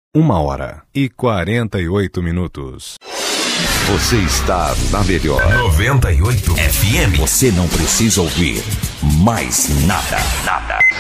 1h48. Você está na melhor 98 FM. Você não precisa ouvir mais nada.